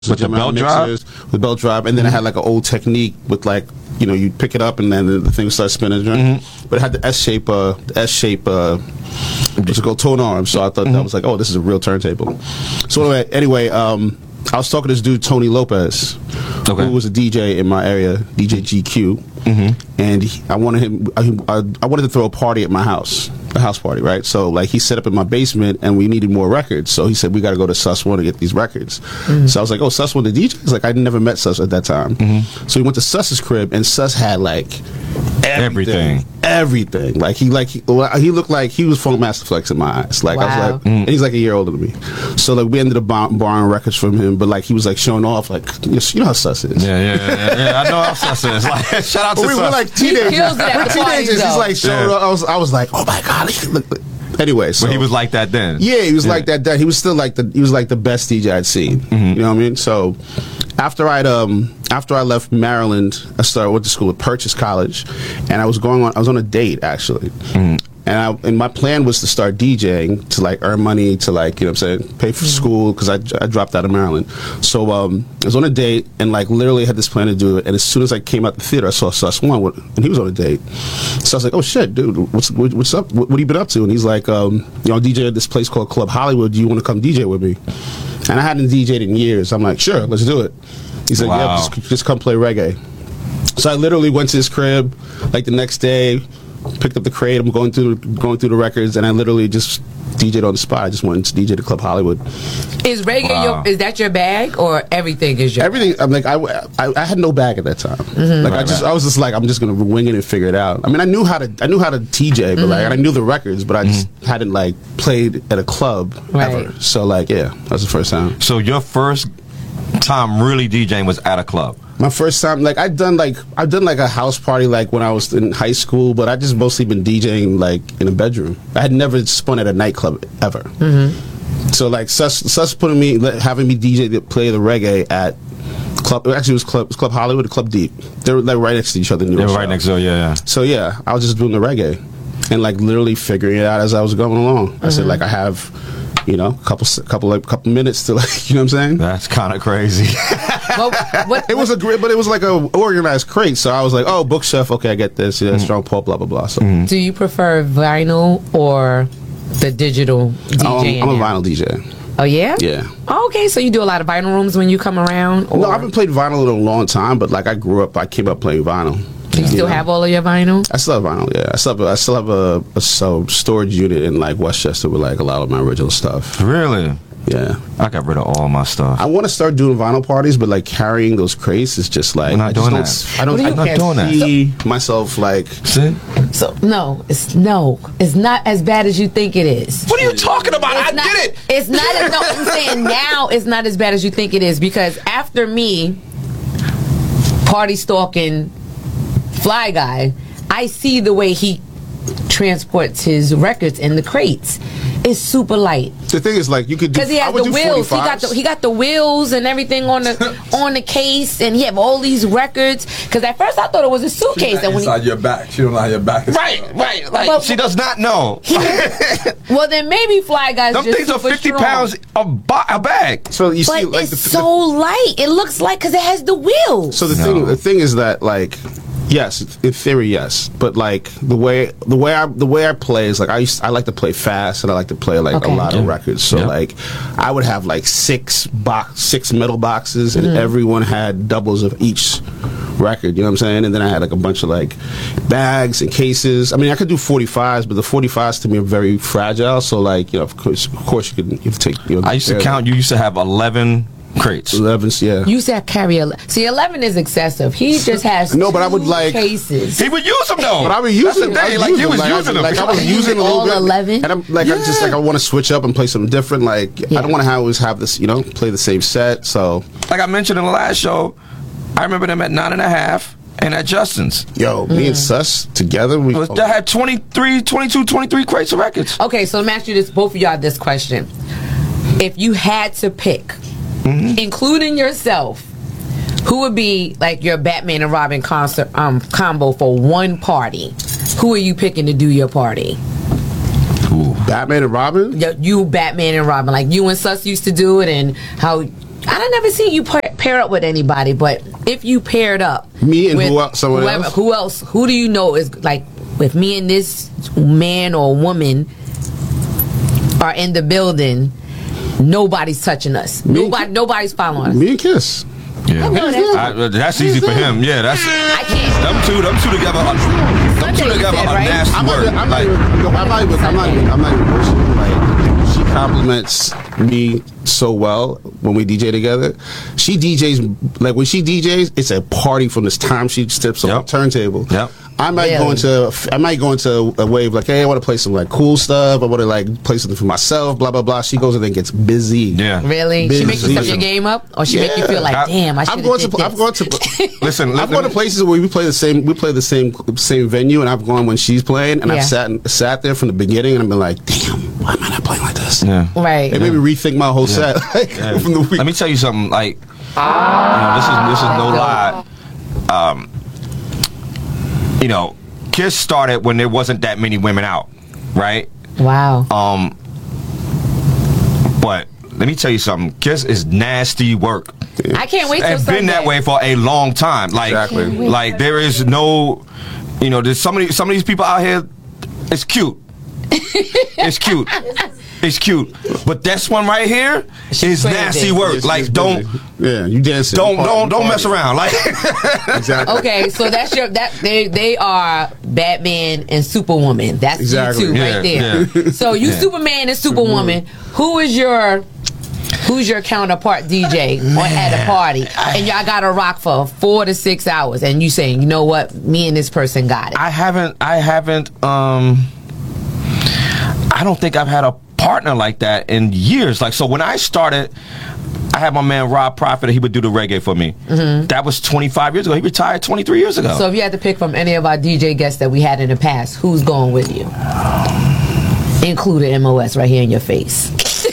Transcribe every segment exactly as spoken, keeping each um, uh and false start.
with the belt drive, with belt drive, and then mm-hmm. it had like an old technique with like, you know, you pick it up and then the, the thing would start spinning. Mm-hmm. But it had the S shape, uh, the S shape, uh, what's it called, tone arm. So I thought mm-hmm. that was like, oh, this is a real turntable. So anyway, anyway, um, I was talking to this dude Tony Lopez, okay. who was a D J in my area, D J G Q, mm-hmm. and he, I wanted him. I, I wanted to throw a party at my house. A house party, right? So like he set up in my basement and we needed more records. So he said, we got to go to Sus One to get these records. Mm-hmm. So I was like, oh, Sus One, the D J? He's like, I never met Sus at that time. Mm-hmm. So we went to Sus's crib and Sus had like everything. Everything. everything. Like he like he, he looked like he was Funk Master Flex in my eyes. Like wow. I was like, mm-hmm. and he's like a year older than me. So like we ended up bar- borrowing records from him, but like he was like showing off like, you know how Sus is. Yeah, yeah, yeah. yeah I know how Sus is. Like, shout out to we Sus. We're like teenagers. We're teenagers. He's like showing yeah. off. I was, I was like, oh my God, look. Anyway, so but he was like that then. Yeah, he was yeah. like that then. He was still like the he was like the best D J I'd seen. Mm-hmm. You know what I mean? So after I'd um after I left Maryland, I started went to school at Purchase College, and I was going on I was on a date actually. Mm-hmm. And I, and my plan was to start DJing to like earn money to like, you know what I'm saying, pay for mm-hmm. school because I, I dropped out of Maryland. So um, I was on a date and like literally had this plan to do it. And as soon as I came out the theater, I saw Sus One and he was on a date. So I was like, oh shit, dude, what's what's up? What, what have you been up to? And he's like, um, you know, D J at this place called Club Hollywood. Do you want to come D J with me? And I hadn't D J'd in years. I'm like, sure, let's do it. He said, wow. yeah, just, just come play reggae. So I literally went to his crib like the next day. Picked up the crate. I'm going through going through the records, and I literally just D J'd on the spot. I just went to D J to Club Hollywood. Is reggae wow. your, is that your bag or everything is your everything? Bag? I'm like I, I, I had no bag at that time. Mm-hmm. Like right, I just right. I was just like I'm just gonna wing it and figure it out. I mean I knew how to I knew how to T J, but mm-hmm. like and I knew the records, but I just mm-hmm. hadn't like played at a club right. ever. So like yeah, that was the first time. So your first time really DJing was at a club. My first time, like I've done, like I've done like a house party, like when I was in high school, but I just mostly been DJing like in a bedroom. I had never spun at a nightclub ever. Mm-hmm. So like Sus, Sus putting me, having me D J to play the reggae at club. Actually, it was club, it was Club Hollywood, Club Deep. They were like right next to each other. They were right next door, yeah, yeah. So yeah, I was just doing the reggae and like literally figuring it out as I was going along. Mm-hmm. I said like I have, you know, a couple, couple, like couple minutes to like, you know what I'm saying? That's kind of crazy. Well, what, it was a great, but it was like a organized crate. So I was like, oh, bookshelf, okay, I get this. Yeah, mm-hmm. Strong Paul, blah blah blah. So, mm-hmm. do you prefer vinyl or the digital DJing? I'm, I'm a vinyl D J. Oh yeah, yeah. Oh, okay, so you do a lot of vinyl rooms when you come around? Or? No, I haven't played vinyl in a long time, but like I grew up, I came up playing vinyl. Do you still know? Have all of your vinyl? I still have vinyl. Yeah, I still have. A, I still have a, a so storage unit in like Westchester with like a lot of my original stuff. Really? Yeah, I got rid of all my stuff. I want to start doing vinyl parties, but like carrying those crates is just like I'm not I doing just that. I don't. I'm not doing that. See myself like. See? So no, it's no, it's not as bad as you think it is. What are you talking about? It's I not, get it. It's not. As, no, I'm saying now it's not as bad as you think it is because after me, party stalking, Fly Guy, I see the way he transports his records in the crates. It's super light. The thing is, like, you could do because he has the wheels. He got the he got the wheels and everything on the on the case, and he have all these records. Because at first I thought it was a suitcase. She's not inside he, your back. She don't know how your back is. Right, right. Like but, she does not know. He, well, then maybe Fly Guys. Them just things are fifty strong. pounds a, bo- a bag. So you but see, like, it's the, so the, light. It looks like because it has the wheels. So the no. thing, the thing is that like. Yes, in theory, yes, but like the way the way I the way I play is like I used, I like to play fast and I like to play like okay. a lot yeah. of records. So yeah. like I would have like six box six metal boxes and mm-hmm. everyone had doubles of each record. You know what I'm saying? And then I had like a bunch of like bags and cases. I mean, I could do forty-fives, but the forty-fives to me are very fragile. So like you know, of course, of course you could you take. You know, I used to count. You used to have eleven. Crates. eleven, yeah. You said carry a. See, eleven is excessive. He just has no, two but I would like cases. He would use them though. But I would use them. Day, like he was like, using them. Like I was using a little all bit. eleven. And I'm like, yeah. I just like I want to switch up and play something different. Like yeah. I don't want to always have this, you know, play the same set. So, like I mentioned in the last show, I remember them at nine and a half. And at Justin's. Yo, me mm. and Sus together, we was, I had twenty-three, twenty-two, twenty-three crates of records. Okay, so let me ask you this, both of y'all this question. If you had to pick, mm-hmm. including yourself, who would be like your Batman and Robin concert um, combo for one party? Who are you picking to do your party? Ooh. Batman and Robin? You, you, Batman and Robin. Like you and Sus used to do it and how I don't never see you pair, pair up with anybody, but if you paired up, Me and with who else- someone whoever, else? who else? Who do you know is like with me and this man or woman are in the building? Nobody's touching us. Me and Nobody, Ki- nobody's following us. Me and Kiss. Yeah, know that. I, that's easy for him. Yeah, that's I can't. them two. Them two together. Are, them Sunday two you together said, are right? nasty I'm not, work. I'm not Like, even, I'm not even, I'm not even, I'm not even bullshitting. Like, she compliments me so well when we D J together. She D Js, like when she D Js, it's a party from this time she steps on Yep. the turntable. Yep. I might Really? go into, I might go into a wave like, hey, I want to play some like cool stuff. I want to like play something for myself, blah, blah, blah. She goes in there and gets busy. yeah. Really? Busy. She makes you step your game up, or she make you feel like, I- damn, I should I've have gone did to, this. I've gone to, Listen, I've gone to places where we play the same, we play the same, same venue, and I've gone when she's playing, and Yeah. I've sat, sat there from the beginning, and I've been like, damn, why am I not playing like this? Yeah. Right. It made me rethink my whole set like, Yeah. from the week. Let me tell you something. Like, you know, this is this is no lie. Um, you know, Kiss started when there wasn't that many women out, right? Wow. Um, but let me tell you something. Kiss is nasty work. I can't wait till And Sunday. been that way for a long time. Like, Exactly. Can't wait. like there is no, you know, there's some of these, some of these people out here. It's cute. It's cute. It's cute. But this one right here is crazy. nasty work. Yes, like, yes, don't, baby. Yeah, you dancing. don't, You don't, don't mess party. around. Like, Exactly. Okay, so that's your that they they are Batman and Superwoman. That's Exactly. you two Yeah, right there. yeah. So you Yeah. Superman and Superwoman. Who is your who's your counterpart D J or at a party? And y'all got to rock for four to six hours, and you saying, you know what, me and this person got it. I haven't, I haven't, um, I don't think I've had a partner like that in years. Like, so when I started, I had my man Rob Prophet. He would do the reggae for me. That was twenty-five years ago. He retired twenty-three years ago. So if you had to pick from any of our D J guests that we had in the past, who's going with you? Including M O S right here in your face.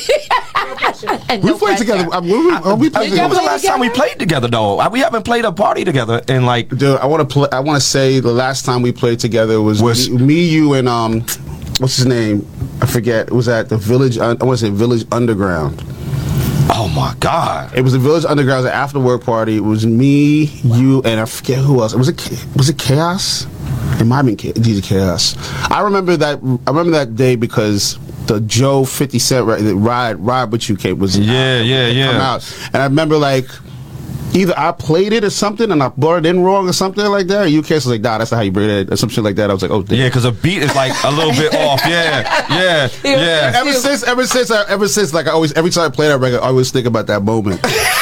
And We no played pressure. together. I, we, we, oh, we I played mean, that was the together. last time we played together, though. I- We haven't played a party together in like. Dude, I want to play. I want to say the last time we played together was, Was- me, me, you, and um, what's his name? I forget. It was at the Village. I want to say Village Underground. Oh my God! It was the Village Underground. It was an after work party. It was me, you, and I forget who else. Was it? Was it Chaos? It might have been Cha- D J Chaos. I remember that. I remember that day because the Joe fifty Cent ride, the ride, ride with you came was Yeah, yeah, yeah. come out, and I remember like. Either I played it or something, and I brought it in wrong or something like that. Or you was like, "Nah, that's not how you bring it," or some shit like that. I was like, "Oh, damn." Yeah, because a beat is like a little bit off. Yeah, yeah, yeah. Ever since, ever since, I, ever since, like I always, every time I play that record, I always think about that moment.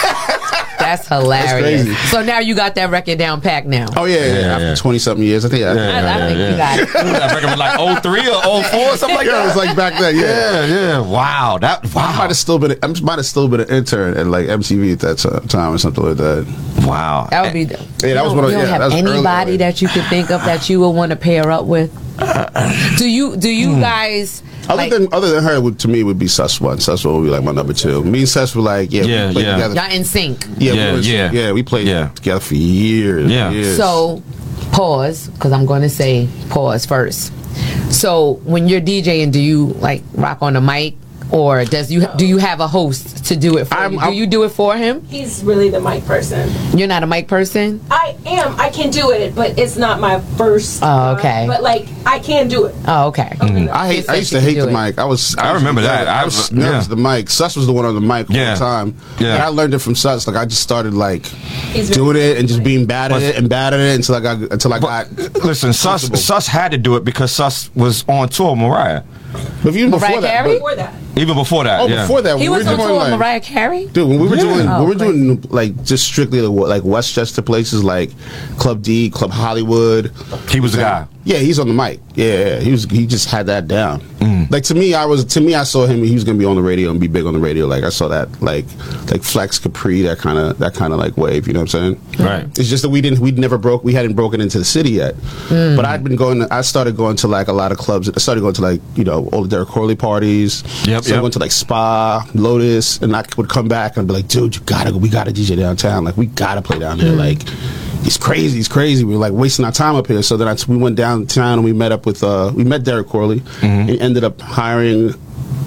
That's hilarious. crazy. So now you got that record down packed now. Oh yeah, yeah. Yeah, After yeah. twenty something years, I think. I, I, I think you got it. That record was like oh three or oh four, something like yeah, it that. was like back then. Yeah, Yeah, yeah. Wow, that I wow. might have still been, I might have still been an intern at like M T V at that t- time or something like that. Wow. That would be. The, Yeah, that was you one of- you don't yeah, have that was anybody early. that you could think of that you would want to pair up with. Do you? Do you guys? Other like, than other than her, would, to me would be Sus one. Sus one would be like my number two. Me and Sus were like, yeah, Yeah, we played yeah. together. y'all in sync. Yeah, Yeah, we was, yeah. yeah, we played Yeah. together for years. Yeah. years. So, pause, because I'm going to say pause first. So, when you're DJing, do you like rock on the mic, or does you do you have a host to do it for I'm- you? Do I'm- you do it for him? He's really the mic person. You're not a mic person. I am. I can do it, but it's not my first. Oh, okay. uh, but like, I can do it. Oh, okay. I hate. She I said used she to could hate do the it. mic. I was. I was remember that. I I- was yeah. nervous. The mic. Sus was the one on the mic all Yeah. the time. Yeah. And I learned it from Sus. Like I just started like He's doing very- it and just being bad at it and bad at it until I got until I got. Listen, Sus comfortable. Sus had to do it because Sus was on tour with Mariah. But even Mariah before that, Carey? Before that, Even before that. oh, yeah. before that, He we was were on doing tour with like, Mariah Carey. dude, when we were Yeah. doing, Oh, we were crazy. doing like just strictly like, like Westchester places like Club D, Club Hollywood. He was the guy. Yeah, he's on the mic. Yeah, yeah, he was. He just had that down. Mm. Like to me, I was to me, I saw him. He was gonna be on the radio and be big on the radio. Like I saw that, like like Flex Capri, that kind of that kind of like wave. You know what I'm saying? Right. It's just that we didn't. We'd never broke. We hadn't broken into the city yet. Mm. But I'd been going. To, I started going to like a lot of clubs. I started going to like you know all the Derek Corley parties. Yep, So I yep. went to like Spa, Lotus, and I would come back and I'd be like, dude, you gotta go. We gotta D J downtown. Like we gotta play down here. Like. It's crazy. It's crazy. We were like wasting our time up here. So then I, we went downtown and we met up with uh, we met Derek Corley Mm-hmm. and ended up hiring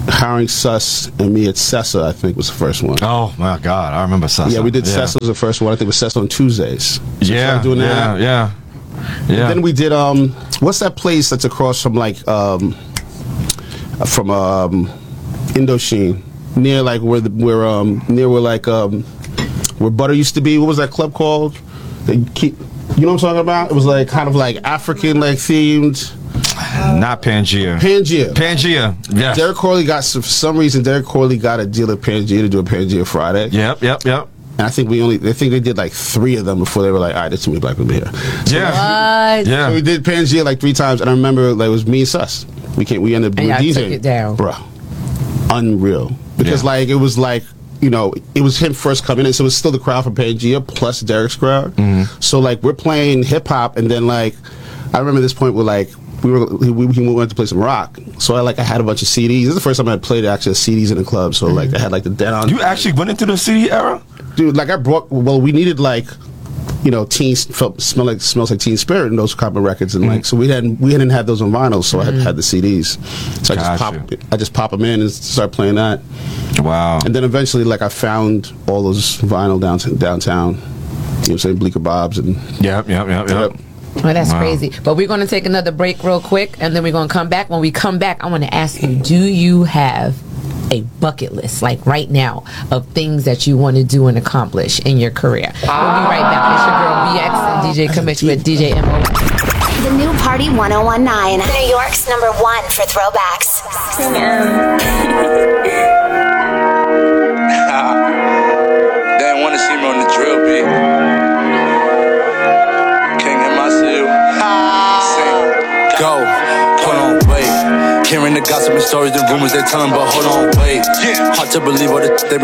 hiring Sus and me at Cessa, I think, was the first one. Oh my God, I remember Cessa. Yeah, we did Cessa was the first one. I think it was Cessa on Tuesdays. So we Yeah, started doing yeah, that. yeah, yeah. Then we did um, what's that place that's across from like um, from um, Indochine, near like where the where um near where like um where Butter used to be. What was that club called? They keep, you know what I'm talking about? It was like kind of like African like themed. Not Pangea. Pangea. Pangea. Yeah. Derek Corley got, for some reason, Derek Corley got a deal at Pangea to do a Pangea Friday. Yep, yep, yep. And I think we only, I think they did like three of them before they were like, all right, there's too many black people here. So, Yeah. What? Yeah. so we did Pangea like three times, and I remember like it was me and Sus. We came, we ended up And doing y'all DJing. took it down. Bruh. Unreal. Because Yeah. like, it was like, you know, it was him first coming in, so it was still the crowd from Pangea plus Derek's crowd. Mm-hmm. So like, we're playing hip hop, and then like, I remember this point where like, we were we, we went to play some rock, so I like I had a bunch of C Ds. This is the first time I played actually C Ds in a club. So like I had like the Dead On. You actually went into the C D era? Dude, like I brought. Well, we needed like, you know, teen felt smell like smells like Teen Spirit and those kind of records, and like so we hadn't we hadn't had those on vinyl, so I had had the C Ds. So I just pop Gotcha. I just pop them in and start playing that, Wow. and then eventually like I found all those vinyl downtown downtown. You know what I'm saying, Bleecker Bob's and Yep, yep, yep, yep. Yep. Well, that's Wow. crazy. But we're going to take another break real quick, and then we're going to come back. When we come back, I want to ask you, do you have a bucket list, like right now, of things that you want to do and accomplish in your career? We'll be right back. It's your girl B X and D J Commish with D J M O. The new Party one oh one nine. New York's number one for throwbacks. They didn't want to see me on the drill beat. King and myself. Go, hold on, wait. Hearing the gossip and stories and rumors they telling, but hold on, wait. Hard to believe what it they